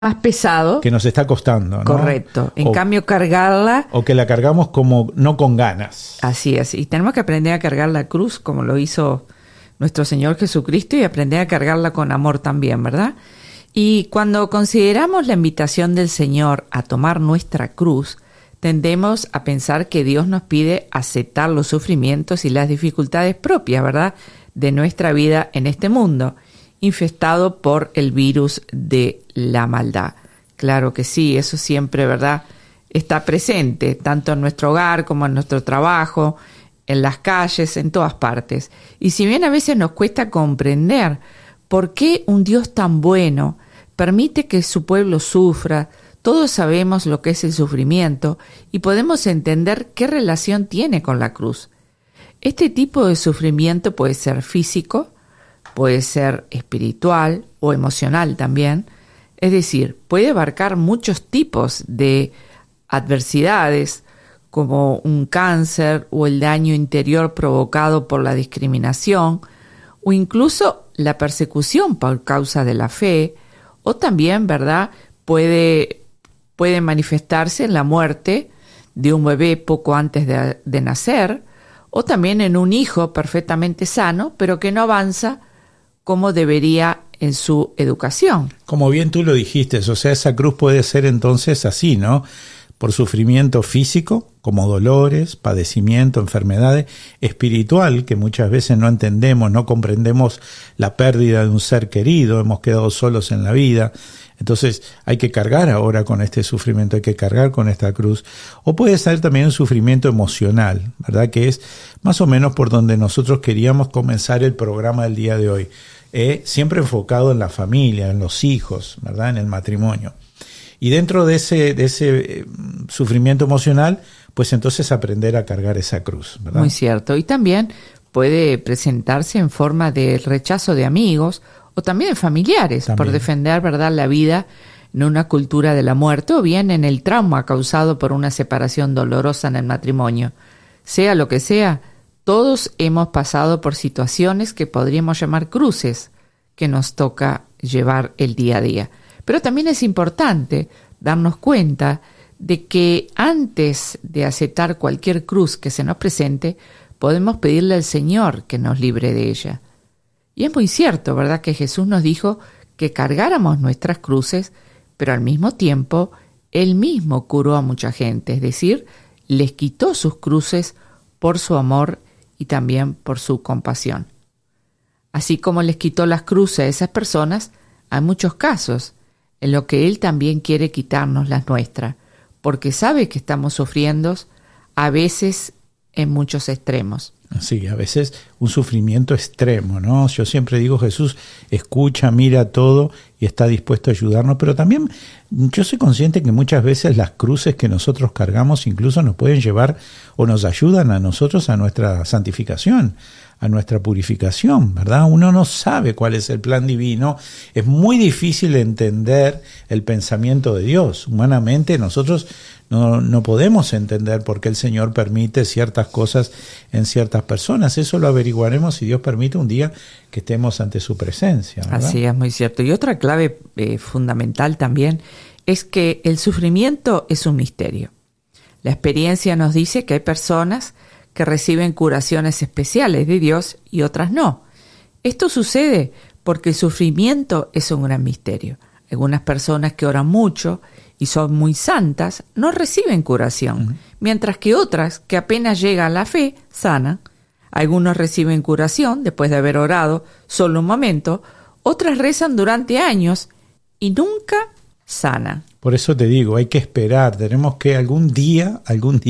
más pesado. Que nos está costando, ¿no? Correcto. En cambio, cargarla... O que la cargamos como no con ganas. Así es. Y tenemos que aprender a cargar la cruz como lo hizo nuestro Señor Jesucristo y aprender a cargarla con amor también, ¿verdad? Y cuando consideramos la invitación del Señor a tomar nuestra cruz, tendemos a pensar que Dios nos pide aceptar los sufrimientos y las dificultades propias, ¿verdad?, de nuestra vida en este mundo, infestado por el virus de la maldad. Claro que sí, eso siempre, ¿verdad?, está presente, tanto en nuestro hogar como en nuestro trabajo, en las calles, en todas partes. Y si bien a veces nos cuesta comprender por qué un Dios tan bueno permite que su pueblo sufra, todos sabemos lo que es el sufrimiento y podemos entender qué relación tiene con la cruz. Este tipo de sufrimiento puede ser físico, puede ser espiritual o emocional también. Es decir, puede abarcar muchos tipos de adversidades, como un cáncer o el daño interior provocado por la discriminación, o incluso la persecución por causa de la fe, o también, ¿verdad?, puede manifestarse en la muerte de un bebé poco antes de nacer, o también en un hijo perfectamente sano, pero que no avanza como debería en su educación. Como bien tú lo dijiste, o sea, esa cruz puede ser entonces así, ¿no? Por sufrimiento físico, como dolores, padecimiento, enfermedades, espiritual, que muchas veces no entendemos, no comprendemos la pérdida de un ser querido, hemos quedado solos en la vida, entonces hay que cargar ahora con este sufrimiento, hay que cargar con esta cruz. O puede ser también un sufrimiento emocional, ¿verdad?, que es más o menos por donde nosotros queríamos comenzar el programa del día de hoy, siempre enfocado en la familia, en los hijos, ¿verdad?, en el matrimonio. Y dentro de ese sufrimiento emocional, pues entonces aprender a cargar esa cruz, ¿verdad? Muy cierto. Y también puede presentarse en forma de rechazo de amigos o también de familiares también, por defender, ¿verdad?, la vida en una cultura de la muerte o bien en el trauma causado por una separación dolorosa en el matrimonio. Sea lo que sea, todos hemos pasado por situaciones que podríamos llamar cruces que nos toca llevar el día a día. Pero también es importante darnos cuenta de que antes de aceptar cualquier cruz que se nos presente, podemos pedirle al Señor que nos libre de ella. Y es muy cierto, ¿verdad?, que Jesús nos dijo que cargáramos nuestras cruces, pero al mismo tiempo, Él mismo curó a mucha gente, es decir, les quitó sus cruces por su amor y también por su compasión. Así como les quitó las cruces a esas personas, hay muchos casos en los que Él también quiere quitarnos las nuestras, porque sabe que estamos sufriendo, a veces en muchos extremos. Sí, a veces un sufrimiento extremo, ¿no? Yo siempre digo, Jesús escucha, mira todo y está dispuesto a ayudarnos, pero también yo soy consciente que muchas veces las cruces que nosotros cargamos incluso nos pueden llevar o nos ayudan a nosotros a nuestra santificación, a nuestra purificación, ¿verdad? Uno no sabe cuál es el plan divino, es muy difícil entender el pensamiento de Dios. Humanamente nosotros no podemos entender por qué el Señor permite ciertas cosas en ciertas personas. Eso lo averiguaremos si Dios permite un día que estemos ante su presencia, ¿verdad? Así es, muy cierto. Y otra clave fundamental también es que el sufrimiento es un misterio. La experiencia nos dice que hay personas que reciben curaciones especiales de Dios y otras no. Esto sucede porque el sufrimiento es un gran misterio. Algunas personas que oran mucho y son muy santas no reciben curación, mientras que otras que apenas llegan a la fe sanan. Algunos reciben curación después de haber orado solo un momento, otras rezan durante años y nunca sanan. Por eso te digo, hay que esperar, tenemos que algún día,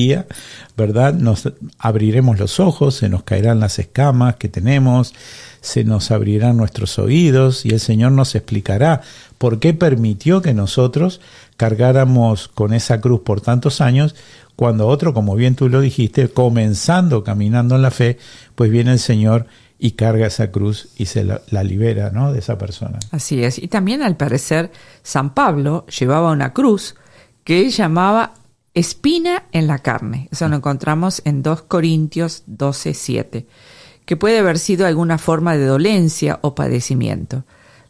¿verdad?, nos abriremos los ojos, se nos caerán las escamas que tenemos, se nos abrirán nuestros oídos y el Señor nos explicará por qué permitió que nosotros cargáramos con esa cruz por tantos años, cuando otro, como bien tú lo dijiste, comenzando, caminando en la fe, pues viene el Señor y carga esa cruz y se la libera, ¿no?, de esa persona. Así es. Y también, al parecer, San Pablo llevaba una cruz que él llamaba espina en la carne. Eso lo encontramos en 2 Corintios 12:7, que puede haber sido alguna forma de dolencia o padecimiento.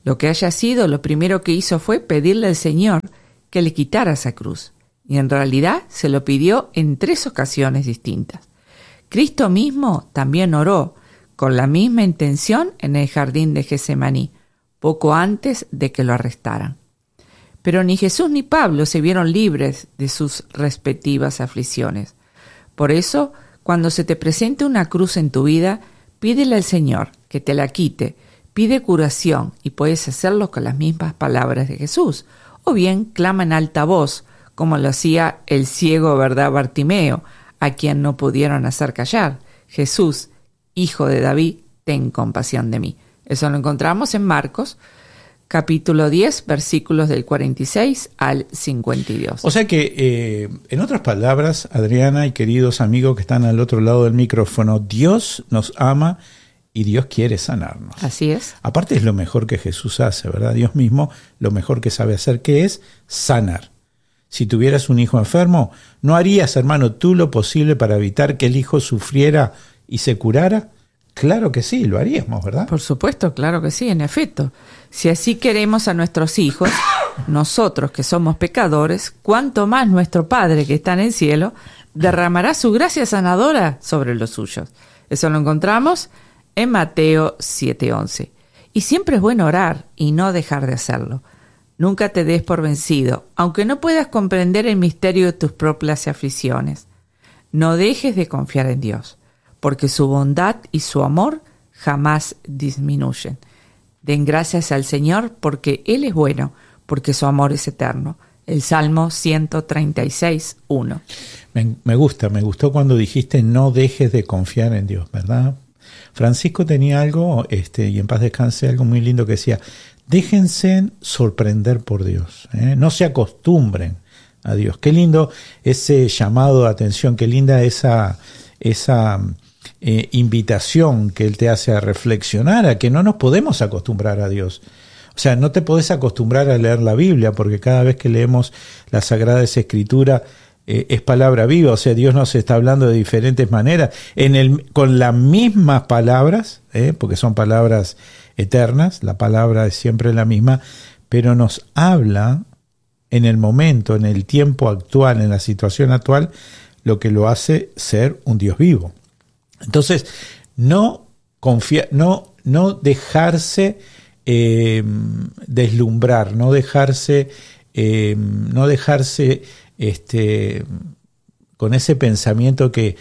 Lo que haya sido, lo primero que hizo fue pedirle al Señor que le quitara esa cruz. Y en realidad se lo pidió en 3 ocasiones distintas. Cristo mismo también oró con la misma intención en el jardín de Getsemaní, poco antes de que lo arrestaran. Pero ni Jesús ni Pablo se vieron libres de sus respectivas aflicciones. Por eso, cuando se te presente una cruz en tu vida, pídele al Señor que te la quite, pide curación y puedes hacerlo con las mismas palabras de Jesús, o bien clama en alta voz, como lo hacía el ciego, ¿verdad?, Bartimeo, a quien no pudieron hacer callar. Jesús, Hijo de David, ten compasión de mí. Eso lo encontramos en Marcos, capítulo 10, versículos del 46 al 52. O sea que, en otras palabras, Adriana y queridos amigos que están al otro lado del micrófono, Dios nos ama y Dios quiere sanarnos. Así es. Aparte es lo mejor que Jesús hace, ¿verdad? Dios mismo lo mejor que sabe hacer, que es sanar. Si tuvieras un hijo enfermo, ¿no harías, hermano, tú lo posible para evitar que el hijo sufriera y se curara? Claro que sí, lo haríamos, ¿verdad? Por supuesto, claro que sí, en efecto. Si así queremos a nuestros hijos, nosotros que somos pecadores, cuánto más nuestro Padre que está en el cielo derramará su gracia sanadora sobre los suyos. Eso lo encontramos en Mateo 7:11. Y siempre es bueno orar y no dejar de hacerlo. Nunca te des por vencido, aunque no puedas comprender el misterio de tus propias aflicciones. No dejes de confiar en Dios, porque su bondad y su amor jamás disminuyen. Den gracias al Señor porque Él es bueno, porque su amor es eterno. El Salmo 136:1. Me gustó cuando dijiste no dejes de confiar en Dios, ¿verdad? Francisco tenía algo, y en paz descanse, algo muy lindo que decía: déjense sorprender por Dios, no se acostumbren a Dios. Qué lindo ese llamado de atención, qué linda esa invitación que Él te hace a reflexionar, a que no nos podemos acostumbrar a Dios. O sea, no te podés acostumbrar a leer la Biblia, porque cada vez que leemos la Sagrada Escritura es palabra viva. O sea, Dios nos está hablando de diferentes maneras, con las mismas palabras, porque son palabras eternas, la palabra es siempre la misma, pero nos habla en el momento, en el tiempo actual, en la situación actual, lo que lo hace ser un Dios vivo. Entonces, no dejarse deslumbrar, no dejarse con ese pensamiento que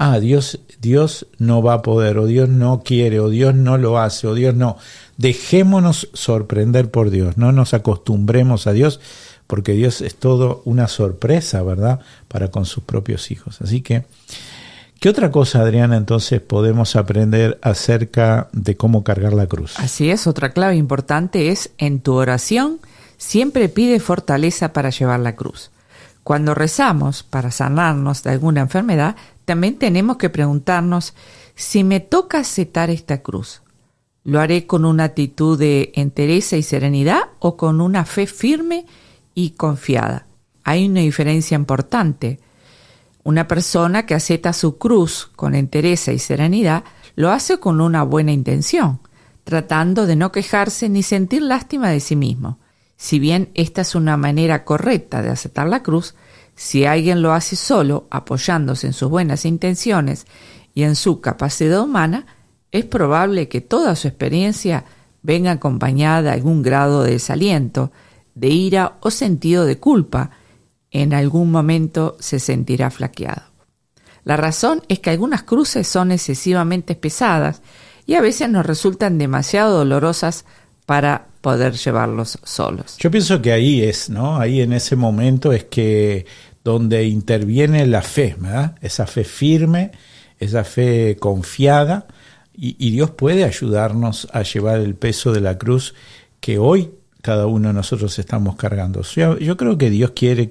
Dios no va a poder, o Dios no quiere, o Dios no lo hace, o Dios no. Dejémonos sorprender por Dios, no nos acostumbremos a Dios, porque Dios es todo una sorpresa, ¿verdad?, para con sus propios hijos. Así que, ¿qué otra cosa, Adriana, entonces podemos aprender acerca de cómo cargar la cruz? Así es, otra clave importante es: en tu oración siempre pide fortaleza para llevar la cruz. Cuando rezamos para sanarnos de alguna enfermedad, también tenemos que preguntarnos: si me toca aceptar esta cruz, ¿lo haré con una actitud de entereza y serenidad o con una fe firme y confiada? Hay una diferencia importante. Una persona que acepta su cruz con entereza y serenidad lo hace con una buena intención, tratando de no quejarse ni sentir lástima de sí mismo. Si bien esta es una manera correcta de aceptar la cruz, si alguien lo hace solo, apoyándose en sus buenas intenciones y en su capacidad humana, es probable que toda su experiencia venga acompañada de algún grado de desaliento, de ira o sentido de culpa. En algún momento se sentirá flaqueado. La razón es que algunas cruces son excesivamente pesadas y a veces nos resultan demasiado dolorosas para poder llevarlos solos. Yo pienso que ahí es, ¿no? Ahí en ese momento es que donde interviene la fe, ¿verdad? Esa fe firme, esa fe confiada, y Dios puede ayudarnos a llevar el peso de la cruz que hoy cada uno de nosotros estamos cargando. Yo creo que Dios quiere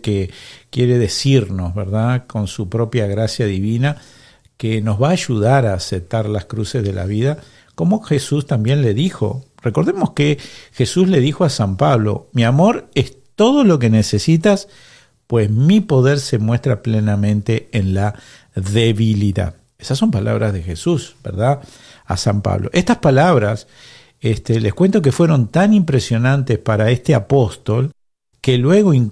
decirnos, ¿verdad?, con su propia gracia divina, que nos va a ayudar a aceptar las cruces de la vida, como Jesús también le dijo. Recordemos que Jesús le dijo a San Pablo: mi amor es todo lo que necesitas, pues mi poder se muestra plenamente en la debilidad. Esas son palabras de Jesús, ¿verdad?, a San Pablo. Estas palabras les cuento que fueron tan impresionantes para este apóstol que luego